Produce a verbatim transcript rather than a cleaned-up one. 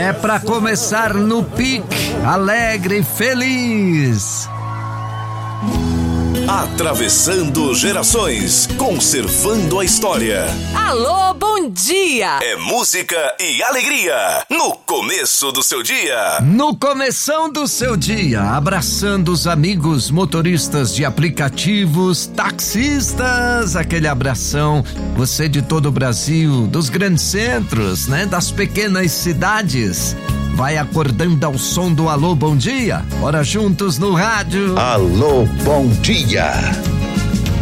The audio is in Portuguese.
É pra começar no pique, alegre e feliz. Atravessando gerações, conservando a história. Alô, bom dia! É música e alegria no começo do seu dia. No começão do seu dia, abraçando os amigos motoristas de aplicativos, taxistas, aquele abração, você de todo o Brasil, dos grandes centros, né, das pequenas cidades. Vai acordando ao som do Alô, bom dia. Bora juntos no rádio. Alô, bom dia.